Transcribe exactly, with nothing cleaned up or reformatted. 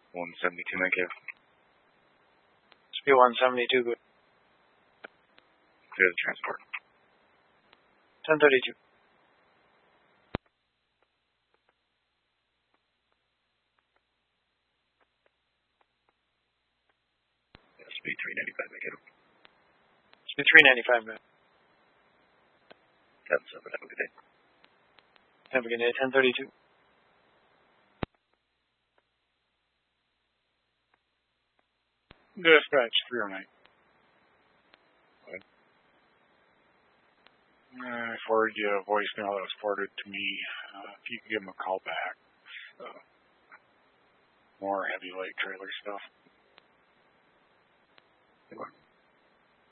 one seventy-two, thank you. Speed one seventy-two, good. Clear the transport. ten thirty-two. Yeah, speed three ninety-five, thank you. Speed three ninety-five, good. seven seven, have a good day. Have a good day, ten thirty-two. Dispatch three oh nine. What? I forwarded you a voicemail that was forwarded to me. Uh, if you could give them a call back. Uh, more heavy light trailer stuff. Good one.